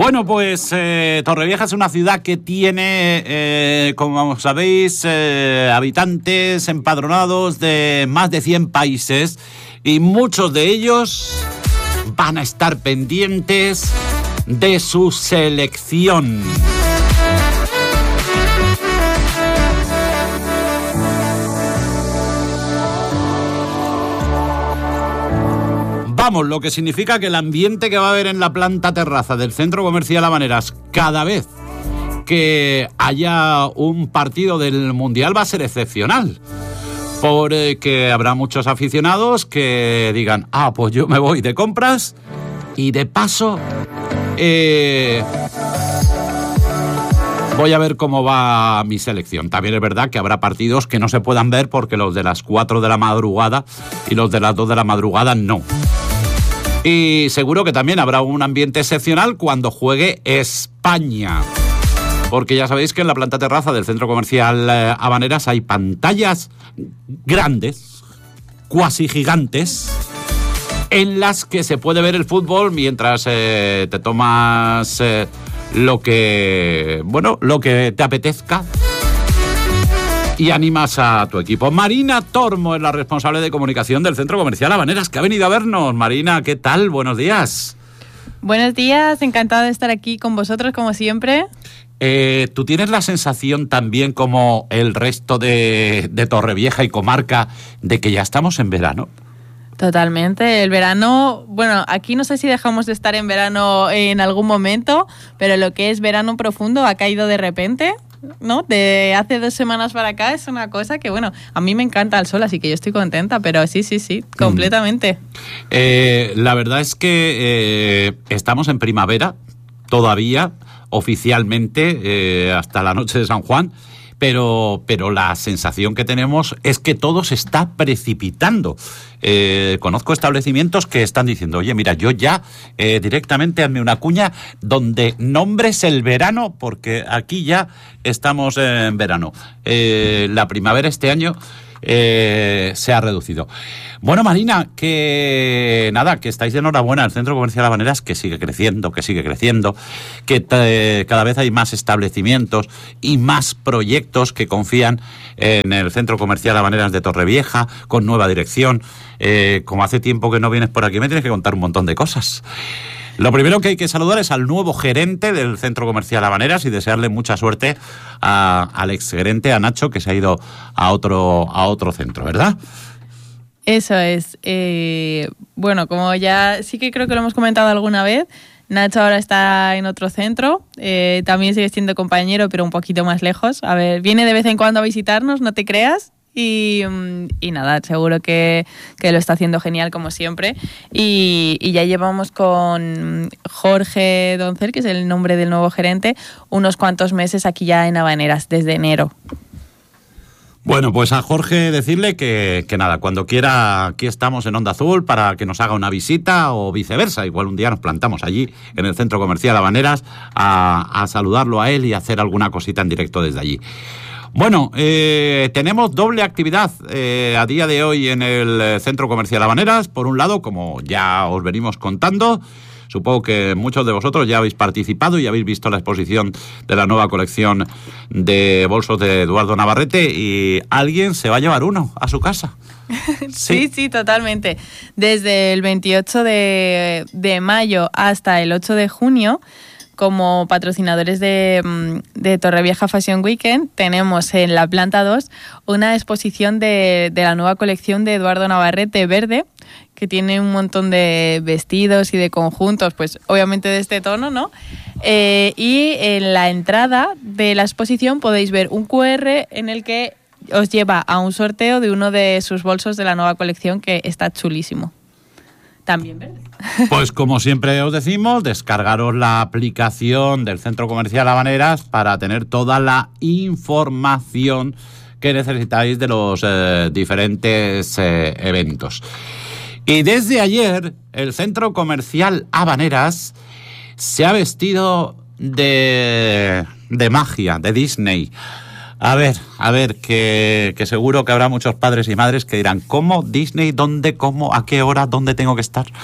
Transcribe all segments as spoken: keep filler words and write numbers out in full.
Bueno, pues eh, Torrevieja es una ciudad que tiene, eh, como sabéis, eh, habitantes empadronados de más de cien países y muchos de ellos van a estar pendientes de su selección. Vamos, lo que significa que el ambiente que va a haber en la planta terraza del Centro Comercial Habaneras cada vez que haya un partido del Mundial va a ser excepcional. Porque habrá muchos aficionados que digan, ah, pues yo me voy de compras y de paso eh, voy a ver cómo va mi selección. También es verdad que habrá partidos que no se puedan ver porque los de las cuatro de la madrugada y los de las dos de la madrugada no. Y seguro que también habrá un ambiente excepcional cuando juegue España. Porque ya sabéis que en la planta terraza del Centro Comercial eh, Habaneras hay pantallas grandes, cuasi gigantes, en las que se puede ver el fútbol mientras eh, te tomas eh, lo que, bueno, lo que te apetezca y animas a tu equipo. Marina Tormo es la responsable de comunicación del Centro Comercial Habaneras, que ha venido a vernos. Marina, ¿qué tal? Buenos días. Buenos días, encantada de estar aquí con vosotros, como siempre. Eh, ¿Tú tienes la sensación también, como el resto de, de Torrevieja y comarca, de que ya estamos en verano? Totalmente, el verano, bueno, aquí no sé si dejamos de estar en verano en algún momento, pero lo que es verano profundo ha caído de repente, ¿no? De hace dos semanas para acá es una cosa que, bueno, a mí me encanta el sol, así que yo estoy contenta, pero sí, sí, sí, completamente. Mm. Eh, la verdad es que eh, estamos en primavera todavía, oficialmente, eh, hasta la noche de San Juan, pero, pero la sensación que tenemos es que todo se está precipitando. Eh, conozco establecimientos que están diciendo, oye, mira, yo ya eh, directamente hazme una cuña donde nombres el verano, porque aquí ya estamos en verano. Eh, la primavera este año eh, se ha reducido. Bueno, Marina, que nada, que estáis de enhorabuena. El Centro Comercial Habaneras, que sigue creciendo, que sigue creciendo, que te, cada vez hay más establecimientos y más proyectos que confían en el Centro Comercial Habaneras de Torrevieja, con nueva dirección. Eh, como hace tiempo que no vienes por aquí, me tienes que contar un montón de cosas. Lo primero que hay que saludar es al nuevo gerente del Centro Comercial Habaneras y desearle mucha suerte a, al exgerente, a Nacho, que se ha ido a otro, a otro centro, ¿verdad? Eso es. Eh, bueno, como ya sí que creo que lo hemos comentado alguna vez, Nacho ahora está en otro centro, eh, también sigue siendo compañero, pero un poquito más lejos. A ver, viene de vez en cuando a visitarnos, no te creas. Y, y nada, seguro que, que lo está haciendo genial como siempre. Y, y ya llevamos con Jorge Doncel, que es el nombre del nuevo gerente, unos cuantos meses aquí ya en Habaneras, desde enero. Bueno, pues a Jorge decirle que, que nada, cuando quiera, aquí estamos en Onda Azul para que nos haga una visita o viceversa. Igual un día nos plantamos allí en el Centro Comercial Habaneras a, a saludarlo a él y hacer alguna cosita en directo desde allí. Bueno, eh, tenemos doble actividad eh, a día de hoy en el Centro Comercial Habaneras. Por un lado, como ya os venimos contando, supongo que muchos de vosotros ya habéis participado y habéis visto la exposición de la nueva colección de bolsos de Eduardo Navarrete y alguien se va a llevar uno a su casa. Sí, sí, sí, totalmente. Desde el veintiocho de, de mayo hasta el ocho de junio, como patrocinadores de, de Torrevieja Fashion Weekend, tenemos en la planta dos una exposición de, de la nueva colección de Eduardo Navarrete Verde, que tiene un montón de vestidos y de conjuntos, pues obviamente de este tono, ¿no? Eh, y en la entrada de la exposición podéis ver un cu erre en el que os lleva a un sorteo de uno de sus bolsos de la nueva colección, que está chulísimo. También verde. Pues como siempre os decimos, descargaros la aplicación del Centro Comercial Habaneras para tener toda la información que necesitáis de los eh, diferentes eh, eventos. Y desde ayer, el Centro Comercial Habaneras se ha vestido de, de magia, de Disney. A ver, a ver, que, que seguro que habrá muchos padres y madres que dirán, ¿cómo Disney? ¿Dónde? ¿Cómo? ¿A qué hora? ¿Dónde tengo que estar?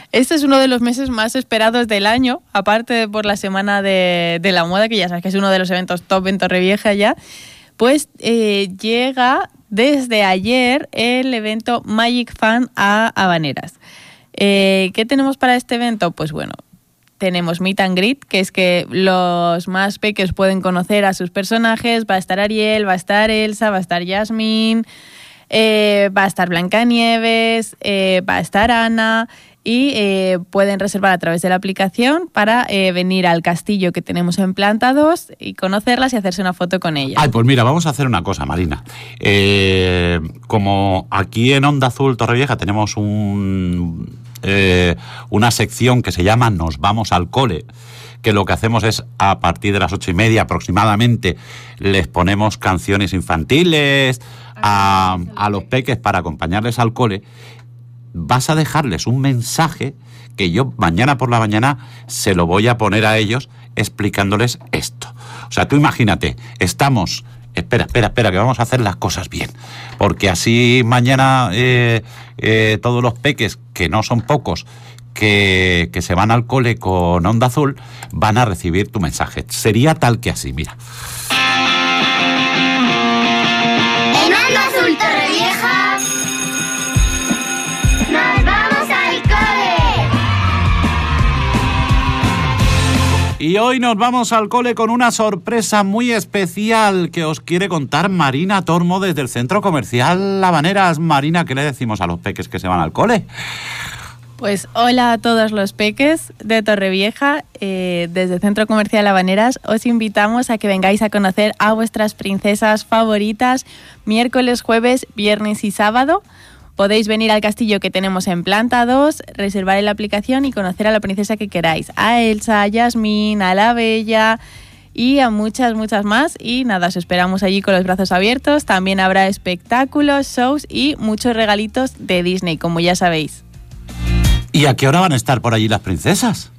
Este es uno de los meses más esperados del año, aparte de por la Semana de, de la Moda, que ya sabes que es uno de los eventos top en Torrevieja ya. Pues eh, llega desde ayer el evento Magic Fan a Habaneras. Eh, ¿Qué tenemos para este evento? Pues bueno, tenemos Meet and Greet, que es que los más peques pueden conocer a sus personajes. Va a estar Ariel, va a estar Elsa, va a estar Jasmine, eh, va a estar Blancanieves, eh, va a estar Ana, y eh, pueden reservar a través de la aplicación para eh, venir al castillo que tenemos en planta dos y conocerlas y hacerse una foto con ellas. Ay, pues mira, vamos a hacer una cosa, Marina. Eh, como aquí en Onda Azul Torrevieja tenemos un, eh, una sección que se llama Nos vamos al cole, que lo que hacemos es, a partir de las ocho y media aproximadamente, les ponemos canciones infantiles a, a los peques para acompañarles al cole. Vas a dejarles un mensaje que yo mañana por la mañana se lo voy a poner a ellos explicándoles esto. O sea, tú imagínate, estamos... Espera, espera, espera, que vamos a hacer las cosas bien. Porque así mañana eh, eh, todos los peques, que no son pocos, que, que se van al cole con Onda Azul, van a recibir tu mensaje. Sería tal que así, mira. En Onda Azul Torrevieja nos vamos al cole. Y hoy nos vamos al cole con una sorpresa muy especial que os quiere contar Marina Tormo desde el Centro Comercial Habaneras. Marina, ¿qué le decimos a los peques que se van al cole? Pues hola a todos los peques de Torrevieja. Eh, desde el Centro Comercial Habaneras os invitamos a que vengáis a conocer a vuestras princesas favoritas miércoles, jueves, viernes y sábado. Podéis venir al castillo que tenemos en planta dos, reservar en la aplicación y conocer a la princesa que queráis. A Elsa, a Jasmine, a la Bella y a muchas, muchas más. Y nada, os esperamos allí con los brazos abiertos. También habrá espectáculos, shows y muchos regalitos de Disney, como ya sabéis. ¿Y a qué hora van a estar por allí las princesas?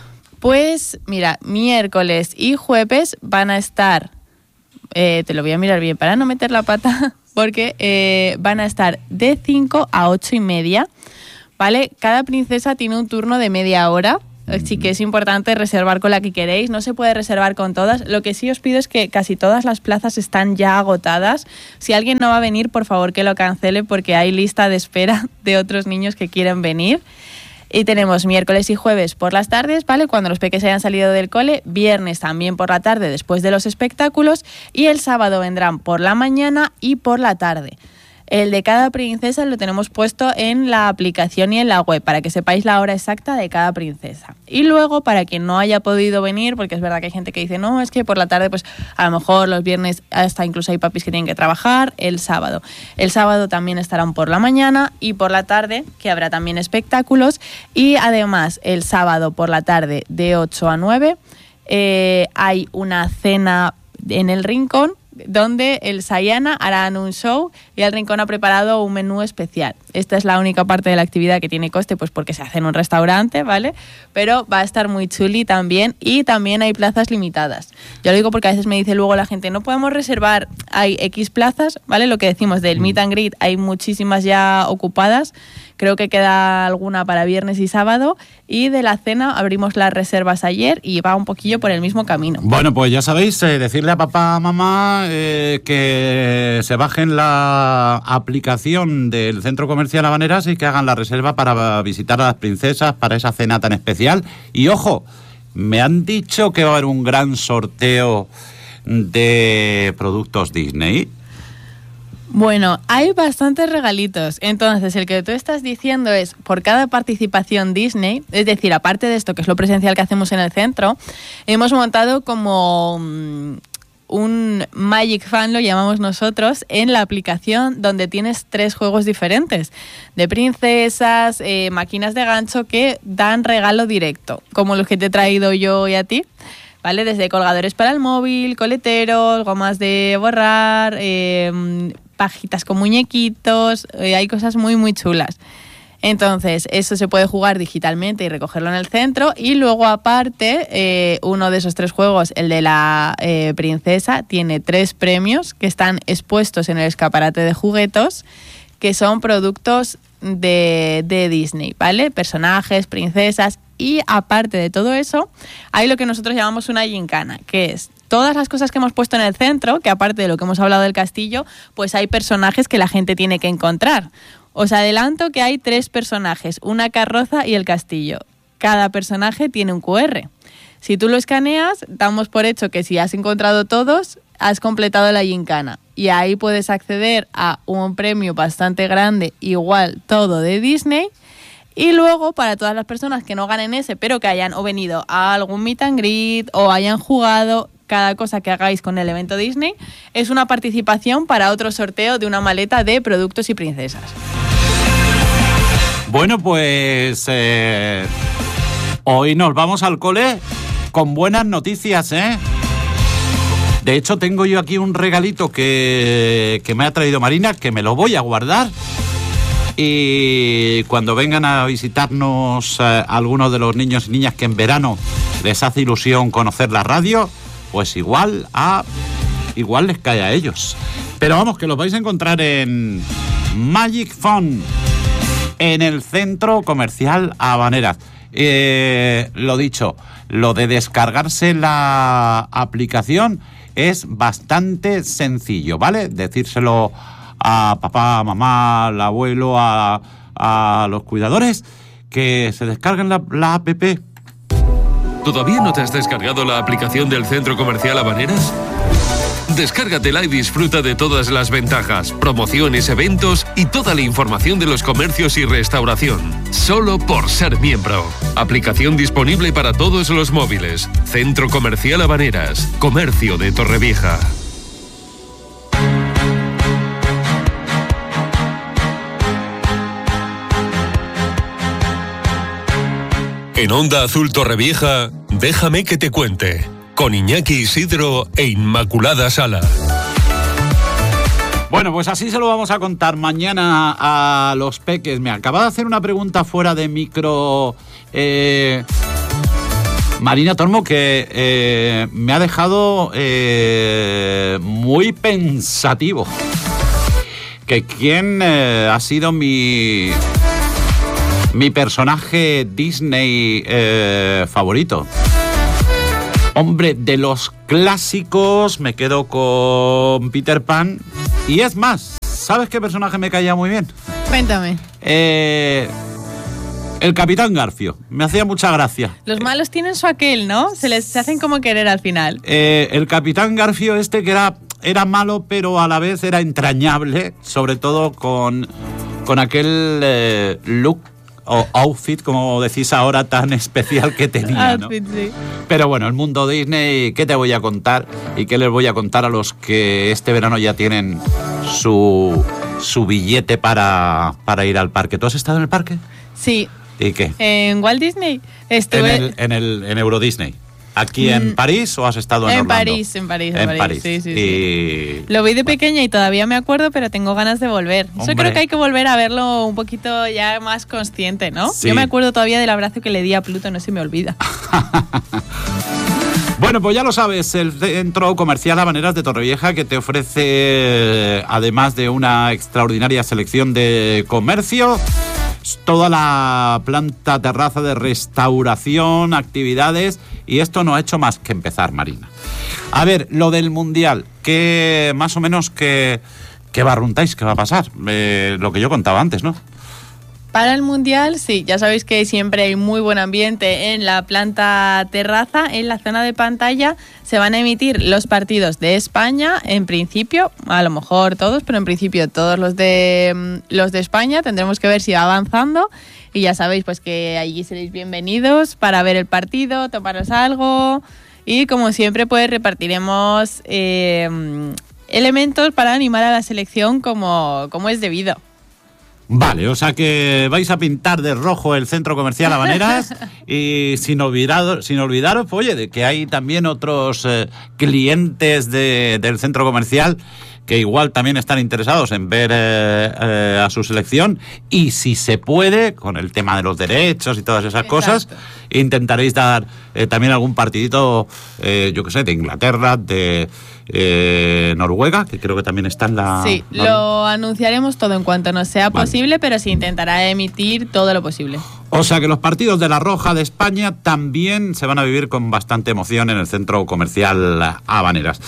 Pues mira, miércoles y jueves van a estar, eh, te lo voy a mirar bien para no meter la pata, porque eh, van a estar de cinco a ocho y media, ¿vale? Cada princesa tiene un turno de media hora, así que es importante reservar con la que queréis. No se puede reservar con todas. Lo que sí os pido es que casi todas las plazas están ya agotadas. Si alguien no va a venir, por favor que lo cancele, porque hay lista de espera de otros niños que quieren venir. Y tenemos miércoles y jueves por las tardes, ¿vale? Cuando los peques hayan salido del cole, viernes también por la tarde después de los espectáculos, y el sábado vendrán por la mañana y por la tarde. El de cada princesa lo tenemos puesto en la aplicación y en la web para que sepáis la hora exacta de cada princesa. Y luego, para quien no haya podido venir, porque es verdad que hay gente que dice, no, es que por la tarde, pues a lo mejor los viernes hasta incluso hay papis que tienen que trabajar, el sábado. El sábado también estarán por la mañana y por la tarde, que habrá también espectáculos. Y además, el sábado por la tarde de ocho a nueve eh, hay una cena en el Rincón, donde el Sayana harán un show y el Rincón ha preparado un menú especial. Esta es la única parte de la actividad que tiene coste, pues porque se hace en un restaurante, ¿vale? Pero va a estar muy chuli también, y también hay plazas limitadas. Yo lo digo porque a veces me dice luego la gente, no podemos reservar, hay X plazas, ¿vale? Lo que decimos del Meet and Greet, hay muchísimas ya ocupadas. Creo que queda alguna para viernes y sábado, y de la cena abrimos las reservas ayer y va un poquillo por el mismo camino. Bueno, pues ya sabéis, eh, decirle a papá, mamá, eh, que se bajen la aplicación del Centro Comercial Habaneras y que hagan la reserva para visitar a las princesas para esa cena tan especial. Y ojo, me han dicho que va a haber un gran sorteo de productos Disney. Bueno, hay bastantes regalitos. Entonces, el que tú estás diciendo es, por cada participación Disney, es decir, aparte de esto, que es lo presencial que hacemos en el centro, hemos montado como um, un Magic Fan, lo llamamos nosotros, en la aplicación, donde tienes tres juegos diferentes, de princesas, eh, máquinas de gancho, que dan regalo directo, como los que te he traído yo y a ti. ¿Vale? Desde colgadores para el móvil, coleteros, gomas de borrar, eh, pajitas con muñequitos, eh, hay cosas muy muy chulas. Entonces, eso se puede jugar digitalmente y recogerlo en el centro. Y luego, aparte, eh, uno de esos tres juegos, el de la eh, princesa, tiene tres premios que están expuestos en el escaparate de juguetos, que son productos de, de Disney, ¿vale? Personajes, princesas, y aparte de todo eso, hay lo que nosotros llamamos una gincana, que es todas las cosas que hemos puesto en el centro, que aparte de lo que hemos hablado del castillo, pues hay personajes que la gente tiene que encontrar. Os adelanto que hay tres personajes, una carroza y el castillo. Cada personaje tiene un cu erre. Si tú lo escaneas, damos por hecho que si has encontrado todos, has completado la gincana. Y ahí puedes acceder a un premio bastante grande, igual todo de Disney. Y luego, para todas las personas que no ganen ese, pero que hayan o venido a algún meet and greet o hayan jugado, cada cosa que hagáis con el evento Disney es una participación para otro sorteo de una maleta de productos y princesas. Bueno, pues eh, hoy nos vamos al cole con buenas noticias, ¿eh? De hecho, tengo yo aquí un regalito que, que me ha traído Marina, que me lo voy a guardar. Y cuando vengan a visitarnos eh, algunos de los niños y niñas que en verano les hace ilusión conocer la radio, pues igual a igual les cae a ellos. Pero vamos, que los vais a encontrar en Magic Phone, en el Centro Comercial Habaneras. Eh, lo dicho, lo de descargarse la aplicación es bastante sencillo, ¿vale? Decírselo a papá, a mamá, al abuelo, a, a los cuidadores, que se descarguen la, la app. ¿Todavía no te has descargado la aplicación del Centro Comercial Habaneras? Descárgatela y disfruta de todas las ventajas, promociones, eventos y toda la información de los comercios y restauración. Solo por ser miembro. Aplicación disponible para todos los móviles. Centro Comercial Habaneras. Comercio de Torrevieja. En Onda Azul Torrevieja, déjame que te cuente, con Iñaki Isidro e Inmaculada Sala. Bueno, pues así se lo vamos a contar mañana a los peques. Me acaba de hacer una pregunta fuera de micro eh, Marina Tormo, que eh, me ha dejado eh, muy pensativo. Que quién eh, ha sido mi... Mi personaje Disney eh, favorito. Hombre, de los clásicos me quedo con Peter Pan. Y es más, ¿sabes qué personaje me caía muy bien? Cuéntame. Eh, el Capitán Garfio. Me hacía mucha gracia. Los malos tienen su aquel, ¿no? Se les se hacen como querer al final. Eh, el Capitán Garfio este que era, era malo, pero a la vez era entrañable. Sobre todo con, con aquel eh, look o outfit, como decís ahora, tan especial que tenía, ¿no? Outfit, sí. Pero bueno, el mundo Disney, ¿qué te voy a contar? ¿Y qué les voy a contar a los que este verano ya tienen su, su billete para, para ir al parque? ¿Tú has estado en el parque? Sí. ¿Y qué? En Walt Disney estuve... En el, en el en Euro Disney. ¿Aquí en Mm. París o has estado en, En Orlando? París, en París, en En París, París. sí, sí, y... Lo vi de pequeña y todavía me acuerdo, pero tengo ganas de volver. Eso Hombre. creo que hay que volver a verlo un poquito ya más consciente, ¿no? Sí. Yo me acuerdo todavía del abrazo que le di a Pluto, no se me olvida. Bueno, pues ya lo sabes, el Centro Comercial Habaneras de Torrevieja, que te ofrece, además de una extraordinaria selección de comercio, toda la planta terraza de restauración, actividades, y esto no ha hecho más que empezar, Marina. A ver, lo del Mundial, que más o menos que, que barruntáis, ¿qué va a pasar? Eh, lo que yo contaba antes, ¿no? Para el Mundial, sí, ya sabéis que siempre hay muy buen ambiente en la planta terraza. En la zona de pantalla se van a emitir los partidos de España, en principio, a lo mejor todos, pero en principio todos los de los de España. Tendremos que ver si va avanzando y ya sabéis pues que allí seréis bienvenidos para ver el partido, tomaros algo y como siempre pues repartiremos eh, elementos para animar a la selección como, como es debido. Vale, o sea que vais a pintar de rojo el Centro Comercial Habaneras y sin, olvidado, sin olvidaros, pues, oye, de que hay también otros eh, clientes de, del Centro Comercial que igual también están interesados en ver eh, eh, a su selección, y si se puede, con el tema de los derechos y todas esas Exacto. cosas, intentaréis dar eh, también algún partidito, eh, yo qué sé, de Inglaterra, de eh, Noruega, que creo que también está en la... Sí, ¿no? Lo anunciaremos todo en cuanto nos sea vale. posible, pero se intentará emitir todo lo posible. O sea que los partidos de la Roja de España también se van a vivir con bastante emoción en el Centro Comercial Habaneras.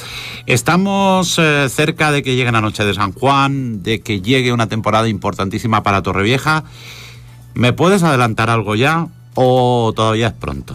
Estamos eh, cerca de que llegue la noche de San Juan, de que llegue una temporada importantísima para Torrevieja. ¿Me puedes adelantar algo ya o todavía es pronto?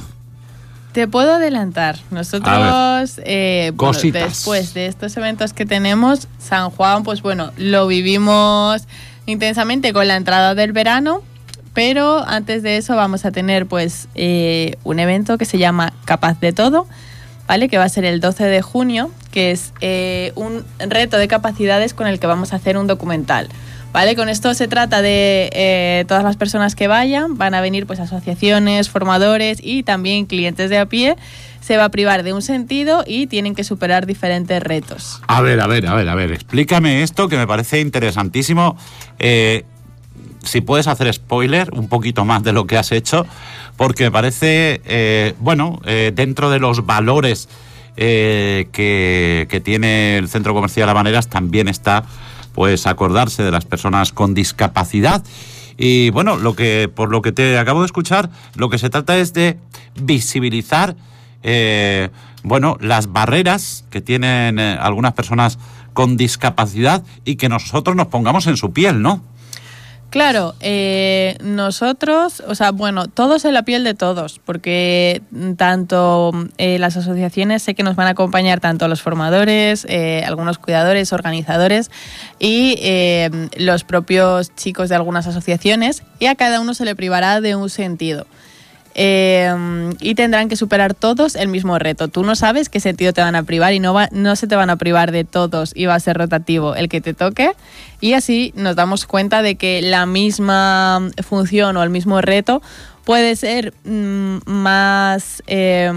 Te puedo adelantar. Nosotros, eh, bueno, después de estos eventos que tenemos, San Juan, pues bueno, lo vivimos intensamente con la entrada del verano. Pero antes de eso vamos a tener pues eh, un evento que se llama Capaz de Todo, ¿vale? Que va a ser el doce de junio, que es eh, un reto de capacidades con el que vamos a hacer un documental, ¿vale? Con esto se trata de eh, todas las personas que vayan, van a venir pues asociaciones, formadores y también clientes de a pie. Se va a privar de un sentido y tienen que superar diferentes retos. A ver, a ver, a ver, a ver, explícame esto que me parece interesantísimo. Eh, Si puedes hacer spoiler un poquito más de lo que has hecho, porque me parece, eh, bueno, eh, dentro de los valores eh, que, que tiene el Centro Comercial Habaneras también está, pues, acordarse de las personas con discapacidad. Y bueno, lo que por lo que te acabo de escuchar, lo que se trata es de visibilizar, eh, bueno, las barreras que tienen eh, algunas personas con discapacidad y que nosotros nos pongamos en su piel, ¿no? Claro, eh, nosotros, o sea, bueno, todos en la piel de todos, porque tanto eh, las asociaciones sé que nos van a acompañar tanto los formadores, eh, algunos cuidadores, organizadores y eh, los propios chicos de algunas asociaciones, y a cada uno se le privará de un sentido. Eh, y tendrán que superar todos el mismo reto. Tú no sabes qué sentido te van a privar y no, va, no se te van a privar de todos y va a ser rotativo el que te toque, y así nos damos cuenta de que la misma función o el mismo reto puede ser mmm, más eh,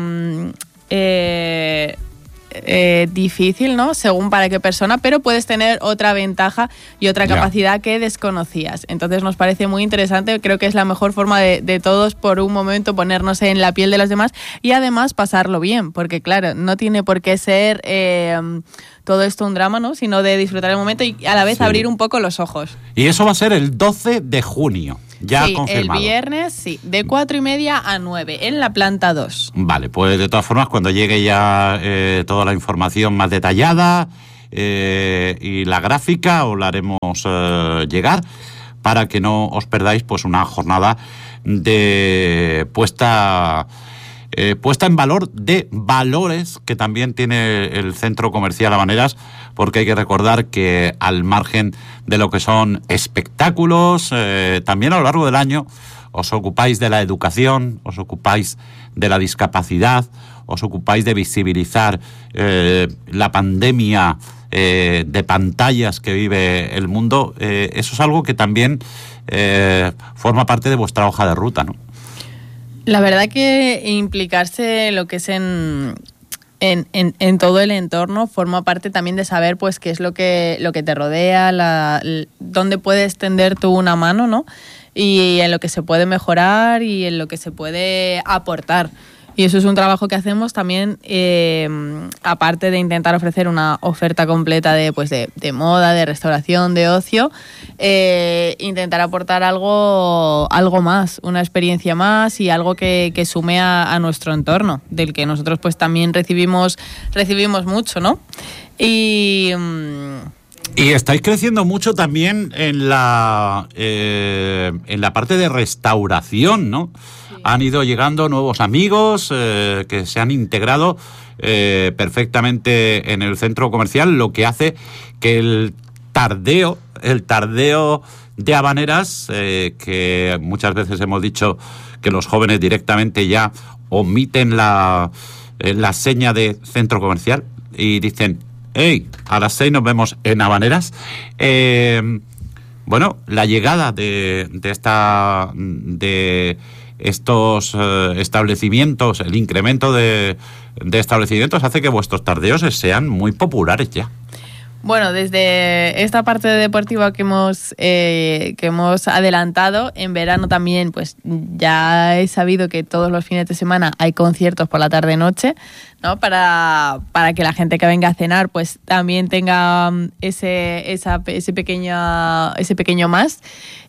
eh, eh, difícil, ¿no? Según para qué persona, pero puedes tener otra ventaja y otra capacidad yeah. que desconocías. Entonces nos parece muy interesante, creo que es la mejor forma de, de todos por un momento ponernos en la piel de los demás y además pasarlo bien, porque claro, no tiene por qué ser eh, todo esto un drama, ¿no? Sino de disfrutar el momento y a la vez sí. abrir un poco los ojos. Y eso va a ser el doce de junio. Ya sí, confirmado. El viernes, sí, de cuatro y media a nueve, en la planta dos. Vale, pues de todas formas, cuando llegue ya eh, toda la información más detallada eh, y la gráfica, os la haremos eh, llegar para que no os perdáis pues una jornada de puesta... Eh, puesta en valor de valores que también tiene el Centro Comercial Habaneras, porque hay que recordar que al margen de lo que son espectáculos, eh, también a lo largo del año os ocupáis de la educación, os ocupáis de la discapacidad, os ocupáis de visibilizar eh, la pandemia eh, de pantallas que vive el mundo. Eh, eso es algo que también eh, forma parte de vuestra hoja de ruta, ¿no? La verdad que implicarse lo que es en, en, en, en todo el entorno forma parte también de saber pues qué es lo que, lo que te rodea, la, dónde puedes tender tú una mano, ¿no? Y en lo que se puede mejorar y en lo que se puede aportar. Y eso es un trabajo que hacemos también, eh, aparte de intentar ofrecer una oferta completa de, pues de, de moda, de restauración, de ocio, eh, intentar aportar algo, algo más, una experiencia más y algo que, que sume a, a nuestro entorno, del que nosotros pues también recibimos, recibimos mucho, ¿no? Y... Y estáis creciendo mucho también en la, eh, en la parte de restauración, ¿no? Han ido llegando nuevos amigos eh, que se han integrado eh, perfectamente en el centro comercial, lo que hace que el tardeo, el tardeo de Habaneras, eh, que muchas veces hemos dicho que los jóvenes directamente ya omiten la, eh, la seña de centro comercial y dicen, hey, a las seis nos vemos en Habaneras. Eh, bueno, la llegada de, de esta... de estos eh, establecimientos, el incremento de, de establecimientos hace que vuestros tardeos sean muy populares ya. Bueno, desde esta parte deportiva que hemos eh, que hemos adelantado, en verano también, pues ya he sabido que todos los fines de semana hay conciertos por la tarde-noche, ¿no? Para, para que la gente que venga a cenar, pues también tenga ese esa, ese pequeño ese pequeño más.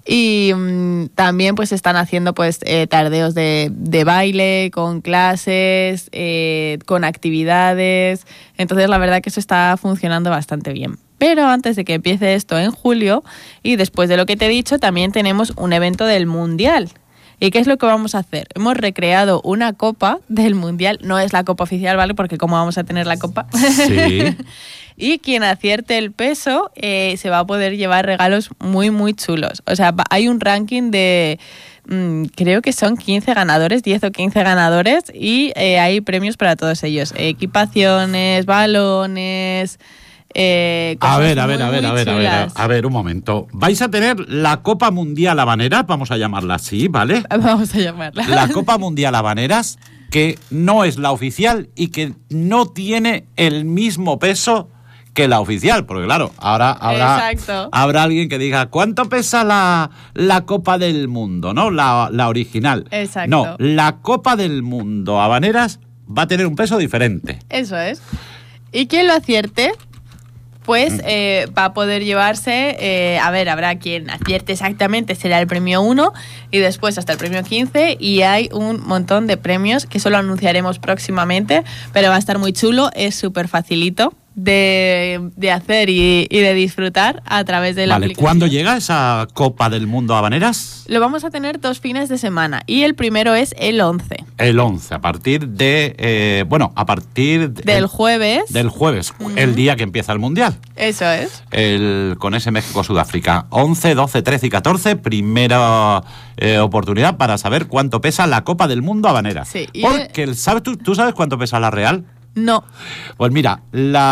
Y um, también pues están haciendo pues eh, tardeos de, de baile, con clases, eh, con actividades. Entonces la verdad que eso está funcionando bastante bien. Pero antes de que empiece esto en julio, y después de lo que te he dicho, también tenemos un evento del Mundial. ¿Y qué es lo que vamos a hacer? Hemos recreado una copa del Mundial. No es la copa oficial, ¿vale? Porque ¿cómo vamos a tener la copa? Sí. Y quien acierte el peso eh, se va a poder llevar regalos muy, muy chulos. O sea, hay un ranking de... Mmm, creo que son quince ganadores, diez o quince ganadores. Y eh, hay premios para todos ellos. Equipaciones, balones... Eh, a ver, a muy, ver, a ver, a ver, a ver, a ver, un momento. Vais a tener la Copa Mundial Habaneras, vamos a llamarla así, ¿vale? Vamos a llamarla. La Copa Mundial Habaneras, que no es la oficial y que no tiene el mismo peso que la oficial, porque claro, ahora habrá, habrá alguien que diga, ¿cuánto pesa la, la Copa del Mundo, no? La, la original. Exacto. No, la Copa del Mundo Habaneras va a tener un peso diferente. Eso es. ¿Y quién lo acierte? Pues eh, va a poder llevarse, eh, a ver, habrá quien acierte exactamente, será el premio uno y después hasta el premio quince, y hay un montón de premios que solo anunciaremos próximamente, pero va a estar muy chulo, es súper facilito de, de hacer y, y de disfrutar a través de la vale, aplicación. ¿Cuándo llega esa Copa del Mundo Habaneras? Lo vamos a tener dos fines de semana y el primero es el once. El once, a partir de, eh, bueno, a partir de, del el, jueves. Del jueves, uh-huh. El día que empieza el Mundial. Eso es. El, con ese México-Sudáfrica. once, doce, trece y catorce, primera eh, oportunidad para saber cuánto pesa la Copa del Mundo Habaneras. Sí. Porque, el, ¿sabes, tú, ¿tú sabes cuánto pesa la Real? No. Pues mira,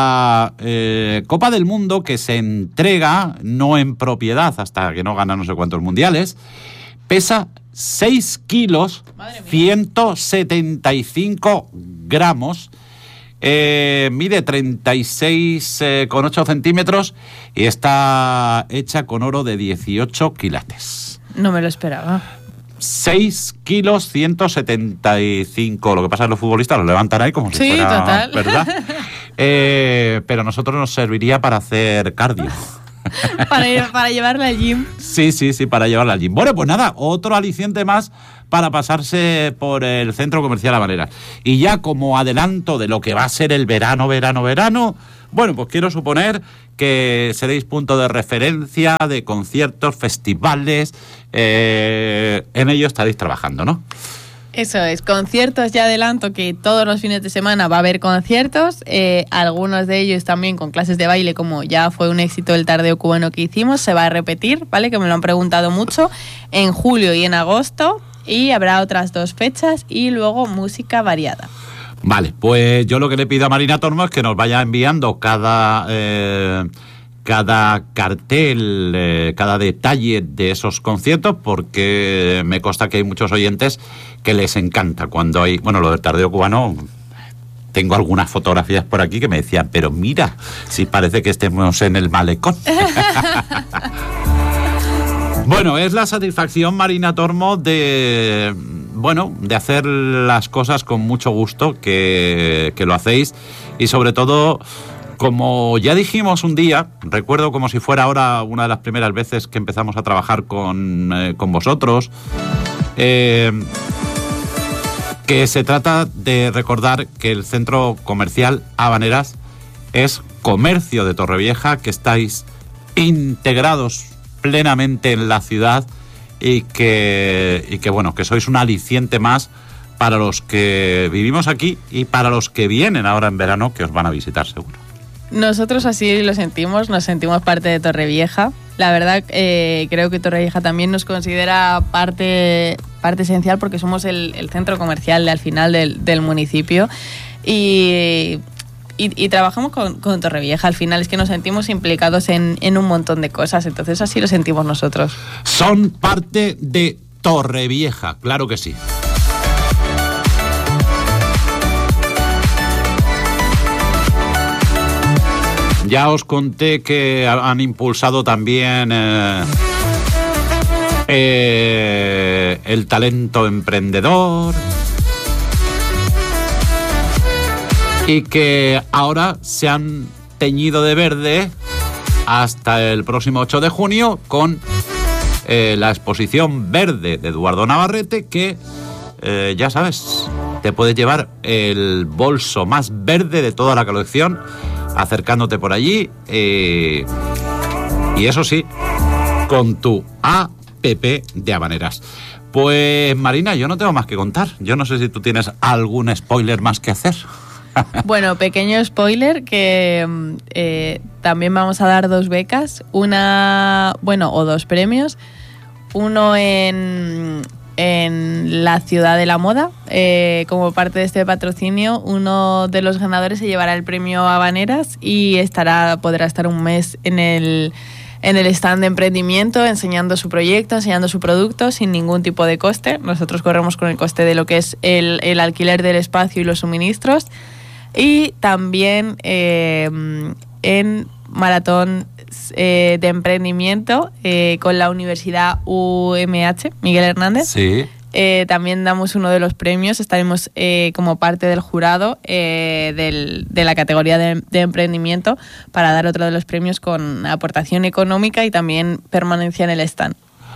la eh, Copa del Mundo, que se entrega no en propiedad hasta que no gana no sé cuántos mundiales, pesa seis kilos, ciento setenta y cinco gramos, eh, mide treinta y seis coma ocho centímetros y está hecha con oro de dieciocho quilates. No me lo esperaba. seis kilos, ciento setenta y cinco. Lo que pasa es que los futbolistas lo levantan ahí como si sí, fuera, total. ¿verdad? Eh, pero a nosotros nos serviría para hacer cardio. para, para llevarla al gym. Sí, sí, sí, para llevarla al gym. Bueno, pues nada, otro aliciente más para pasarse por el Centro Comercial Habaneras. Y ya como adelanto de lo que va a ser el verano, verano, verano, bueno, pues quiero suponer que seréis punto de referencia de conciertos, festivales, eh, en ello estaréis trabajando, ¿no? Eso es, conciertos, ya adelanto que todos los fines de semana va a haber conciertos, eh, algunos de ellos también con clases de baile, como ya fue un éxito el tardeo cubano que hicimos, se va a repetir, ¿vale? Que me lo han preguntado mucho, en julio y en agosto, y habrá otras dos fechas y luego música variada. Vale, pues yo lo que le pido a Marina Tormo es que nos vaya enviando cada... Eh, cada cartel, eh, cada detalle de esos conciertos, porque me consta que hay muchos oyentes que les encanta cuando hay, bueno, lo del tardeo cubano, tengo algunas fotografías por aquí que me decían, pero mira, si parece que estemos en el malecón. Bueno, es la satisfacción, Marina Tormo, de, bueno, de hacer las cosas con mucho gusto, que, que lo hacéis, y sobre todo... Como ya dijimos un día, recuerdo como si fuera ahora una de las primeras veces que empezamos a trabajar con, eh, con vosotros, eh, que se trata de recordar que el Centro Comercial Habaneras es comercio de Torrevieja, que estáis integrados plenamente en la ciudad y que, y que, bueno, que sois un aliciente más para los que vivimos aquí y para los que vienen ahora en verano, que os van a visitar seguro. Nosotros así lo sentimos, nos sentimos parte de Torrevieja. La verdad, eh, creo que Torrevieja también nos considera parte, parte esencial porque somos el, el centro comercial de, al final del, del municipio y, y, y trabajamos con, con Torrevieja. Al final es que nos sentimos implicados en, en un montón de cosas, entonces así lo sentimos nosotros. Son parte de Torrevieja, claro que sí. Ya os conté que han impulsado también eh, eh, el talento emprendedor y que ahora se han teñido de verde hasta el próximo ocho de junio con eh, la exposición verde de Eduardo Navarrete, que eh, ya sabes, te puedes llevar el bolso más verde de toda la colección acercándote por allí eh, y eso sí, con tu app de Habaneras. Pues Marina, yo no tengo más que contar. Yo no sé si tú tienes algún spoiler más que hacer. Bueno, pequeño spoiler, que eh, también vamos a dar dos becas, una, bueno, o dos premios, uno en, en la Ciudad de la Moda, eh, como parte de este patrocinio. Uno de los ganadores se llevará el premio Habaneras y estará, podrá estar un mes en el, en el stand de emprendimiento, enseñando su proyecto, enseñando su producto, sin ningún tipo de coste. Nosotros corremos con el coste de lo que es el, el alquiler del espacio y los suministros. Y también eh, en maratón eh, de emprendimiento eh, con la Universidad U M H, Miguel Hernández. Sí. Eh, también damos uno de los premios, estaremos eh, como parte del jurado eh, del, de la categoría de, de emprendimiento para dar otro de los premios con aportación económica y también permanencia en el stand.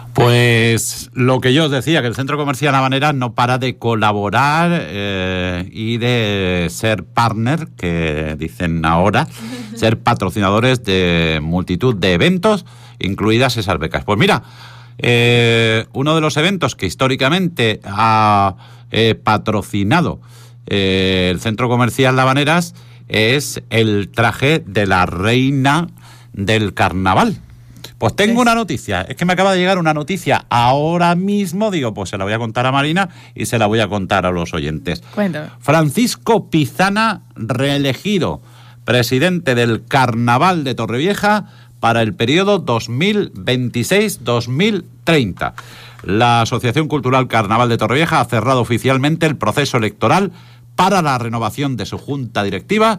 Pues lo que yo os decía, que el Centro Comercial Habaneras no para de colaborar eh, y de ser partner, que dicen ahora, ser patrocinadores de multitud de eventos, incluidas esas becas. Pues mira, eh, uno de los eventos que históricamente ha eh, patrocinado eh, el Centro Comercial Habaneras es el traje de la reina del carnaval. Pues tengo una noticia, es que me acaba de llegar una noticia ahora mismo, digo, pues se la voy a contar a Marina y se la voy a contar a los oyentes. Cuéntame. Francisco Pizana, reelegido presidente del Carnaval de Torrevieja para el periodo dos mil veintiséis dos mil treinta. La Asociación Cultural Carnaval de Torrevieja ha cerrado oficialmente el proceso electoral para la renovación de su junta directiva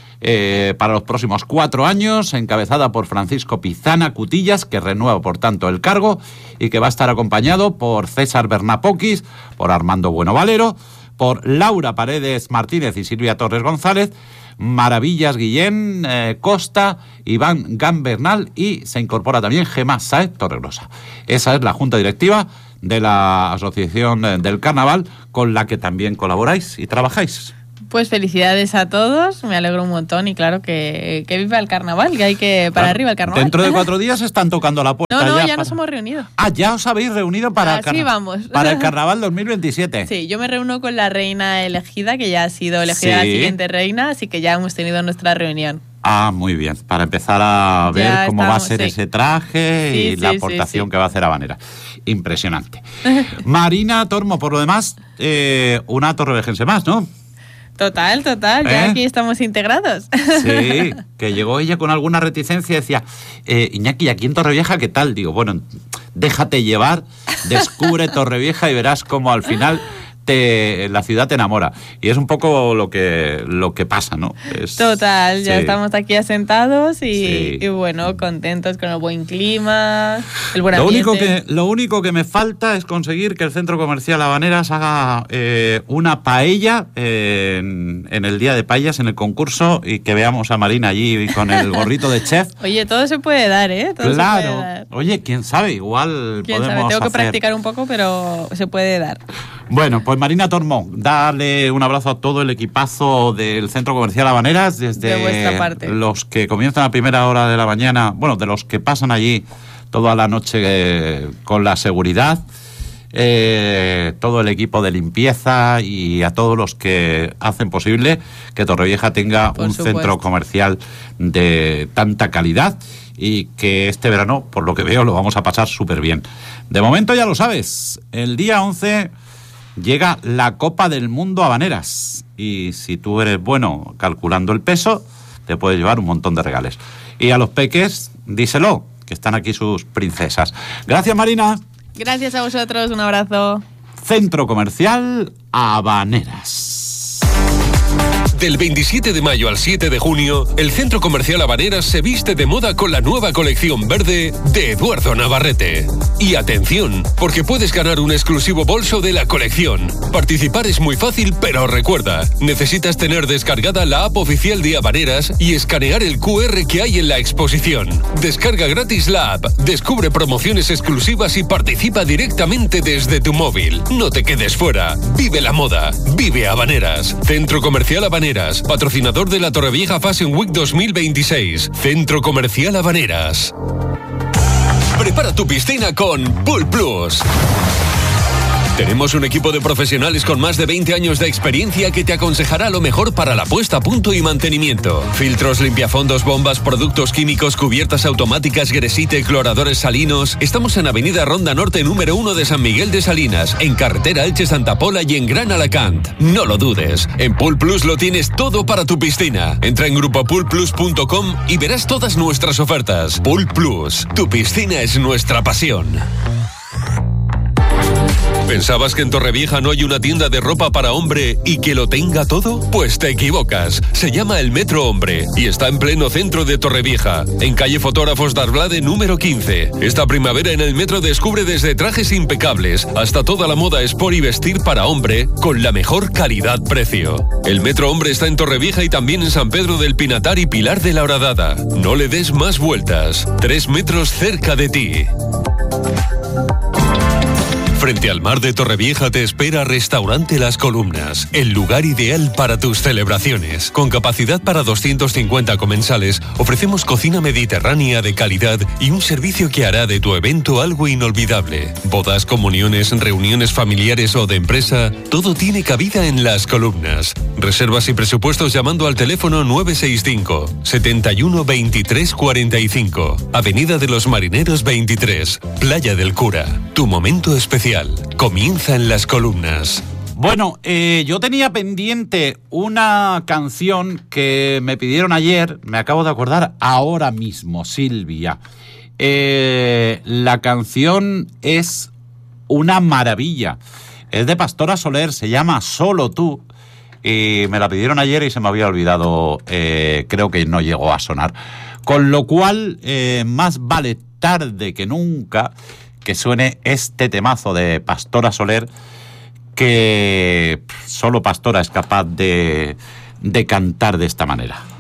Eh, para los próximos cuatro años, encabezada por Francisco Pizana Cutillas, que renueva por tanto el cargo y que va a estar acompañado por César Bernapoquis, por Armando Bueno Valero, por Laura Paredes Martínez y Silvia Torres González, Maravillas Guillén eh, Costa, Iván Gambernal y se incorpora también Gemma Sáez Torregrosa. Esa es la junta directiva de la Asociación del Carnaval, con la que también colaboráis y trabajáis. Pues felicidades a todos, me alegro un montón y claro que, que viva el carnaval, que hay que para claro, arriba el carnaval. Dentro de cuatro días están tocando la puerta. No, no, ya, ya nos para... hemos reunido. Ah, ya os habéis reunido para, Así el, carna... vamos. para el carnaval dos mil veintisiete. Sí, yo me reúno con la reina elegida, que ya ha sido elegida Sí. la siguiente reina, así que ya hemos tenido nuestra reunión. Ah, muy bien, para empezar a ver Ya cómo va a estamos, ser sí. ese traje Sí, y sí, la sí, aportación sí. que va a hacer Habanera. Impresionante. Marina Tormo, por lo demás, eh, una torrevejense más, ¿no? Total, total, ya ¿Eh? aquí estamos integrados. Sí, que llegó ella con alguna reticencia y decía, eh, Iñaki, aquí en Torrevieja, ¿qué tal? Digo, bueno, déjate llevar, descubre Torrevieja y verás cómo al final te, la ciudad te enamora. Y es un poco lo que, lo que pasa, ¿no? Es, Total, ya sí. estamos aquí asentados y, Sí. y bueno, contentos con el buen clima, el buen Lo ambiente. único, que, lo único que me falta es conseguir que el Centro Comercial Habaneras haga eh, una paella eh, en, en el día de paellas, en el concurso, y que veamos a Marina allí con el gorrito de chef. Oye, todo se puede dar, ¿eh? Todo se puede Claro. dar. Oye, quién sabe, igual Quién podemos sabe, tengo que hacer... practicar un poco, pero se puede dar. Bueno, pues Marina Tormo, dale un abrazo a todo el equipazo del Centro Comercial Habaneras, desde De vuestra parte. los que comienzan a primera hora de la mañana, bueno, de los que pasan allí toda la noche eh, con la seguridad, eh, todo el equipo de limpieza y a todos los que hacen posible que Torrevieja tenga Por un supuesto. centro comercial de tanta calidad y que este verano, por lo que veo, lo vamos a pasar súper bien. De momento ya lo sabes, el día once llega la Copa del Mundo Habaneras y si tú eres bueno calculando el peso, te puedes llevar un montón de regales. Y a los peques, díselo, que están aquí sus princesas. Gracias, Marina. Gracias a vosotros, un abrazo. Centro Comercial Habaneras. Del veintisiete de mayo al siete de junio, el Centro Comercial Habaneras se viste de moda con la nueva colección verde de Eduardo Navarrete. Y atención, porque puedes ganar un exclusivo bolso de la colección. Participar es muy fácil, pero recuerda, necesitas tener descargada la app oficial de Habaneras y escanear el cu erre que hay en la exposición. Descarga gratis la app, descubre promociones exclusivas y participa directamente desde tu móvil. No te quedes fuera. Vive la moda. Vive Habaneras. Centro Comercial Habaneras, patrocinador de la Torrevieja Fashion Week dos mil veintiséis. Centro Comercial Habaneras. Prepara tu piscina con Pool Plus. Tenemos un equipo de profesionales con más de veinte años de experiencia que te aconsejará lo mejor para la puesta a punto y mantenimiento. Filtros, limpiafondos, bombas, productos químicos, cubiertas automáticas, gresite, cloradores salinos. Estamos en Avenida Ronda Norte número uno de San Miguel de Salinas, en carretera Elche-Santa Pola y en Gran Alacant. No lo dudes, en Pool Plus lo tienes todo para tu piscina. Entra en grupo pool plus punto com y verás todas nuestras ofertas. Pool Plus, tu piscina es nuestra pasión. ¿Pensabas que en Torrevieja no hay una tienda de ropa para hombre y que lo tenga todo? Pues te equivocas. Se llama El Metro Hombre y está en pleno centro de Torrevieja, en calle Fotógrafos d'Arblade número quince. Esta primavera en el Metro descubre desde trajes impecables hasta toda la moda sport y vestir para hombre con la mejor calidad-precio. El Metro Hombre está en Torrevieja y también en San Pedro del Pinatar y Pilar de la Horadada. No le des más vueltas. Tres metros cerca de ti. Frente al mar de Torrevieja te espera Restaurante Las Columnas, el lugar ideal para tus celebraciones. Con capacidad para doscientos cincuenta comensales, ofrecemos cocina mediterránea de calidad y un servicio que hará de tu evento algo inolvidable. Bodas, comuniones, reuniones familiares o de empresa, todo tiene cabida en Las Columnas. Reservas y presupuestos llamando al teléfono nueve seis cinco, setenta y uno, veintitrés cuarenta y cinco. Avenida de los Marineros veintitrés, Playa del Cura. Tu momento especial comienza en Las Columnas. Bueno, eh, yo tenía pendiente una canción que me pidieron ayer, me acabo de acordar ahora mismo, Silvia. Eh, la canción es una maravilla. Es de Pastora Soler, se llama Solo Tú. Y me la pidieron ayer y se me había olvidado, eh, creo que no llegó a sonar. Con lo cual, eh, más vale tarde que nunca que suene este temazo de Pastora Soler, que solo Pastora es capaz de, de cantar de esta manera.